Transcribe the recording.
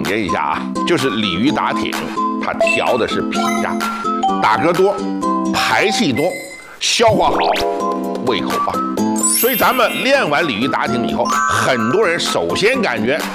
结一下啊，就是鲤鱼打挺，它调的是脾呀，打嗝多，排气多，消化好，胃口棒。所以咱们练完鲤鱼打挺以后，很多人首先感觉